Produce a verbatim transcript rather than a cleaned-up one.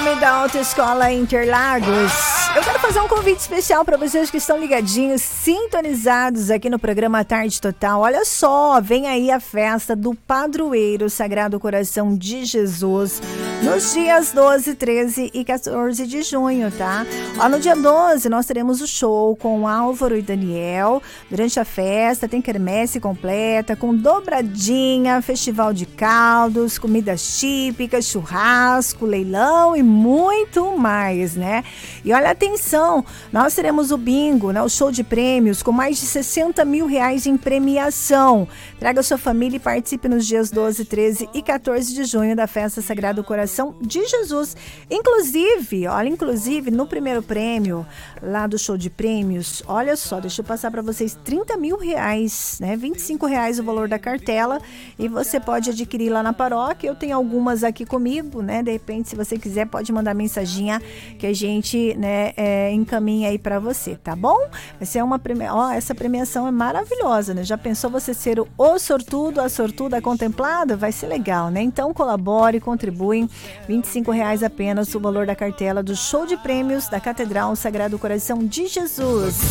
nome da Autoescola Interlagos. Eu quero fazer um convite especial para vocês que estão ligadinhos, sintonizados aqui no programa Tarde Total. Olha só, vem aí a festa do Padroeiro Sagrado Coração de Jesus nos dias doze, treze e quatorze de junho, tá? Ó, no dia doze nós teremos o show com Álvaro e Daniel. Durante a festa tem quermesse completa, com dobradinha, festival de caldos, comidas típicas, churrasco, leilão e muito mais, né? E olha, atenção, nós teremos o bingo, né? O show de prêmios com mais de sessenta mil reais em premiação. Traga sua família e participe nos dias doze, treze e quatorze de junho da Festa Sagrado Coração de Jesus. Inclusive, olha, inclusive no primeiro prêmio lá do show de prêmios, olha só, deixa eu passar para vocês, trinta mil reais, né? vinte e cinco reais o valor da cartela e você pode adquirir lá na paróquia. Eu tenho algumas aqui comigo, né? De repente, se você quiser, pode mandar mensaginha que a gente, né, é, encaminha aí para você, tá bom? Vai ser uma premiação, ó, essa premiação é maravilhosa, né? Já pensou você ser o, o sortudo, a sortuda contemplada? Vai ser legal, né? Então colabore, contribuem, vinte e cinco reais apenas o valor da cartela do show de prêmios da Catedral Sagrado Coração de Jesus.